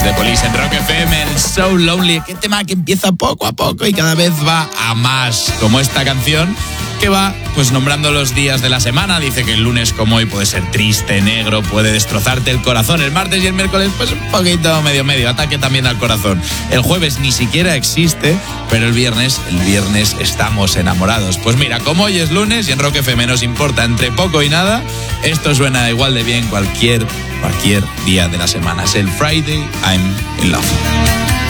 The Police en Rock FM, el So Lonely, qué tema que empieza poco a poco y cada vez va a más, como esta canción que va pues nombrando los días de la semana. Dice que el lunes como hoy puede ser triste, negro, puede destrozarte el corazón. El martes y el miércoles pues un poquito medio, ataque también al corazón. El jueves ni siquiera existe, pero el viernes estamos enamorados. Pues mira, como hoy es lunes y en Rock FM nos importa entre poco y nada, esto suena igual de bien cualquier día de la semana. Es el Friday I'm in Love.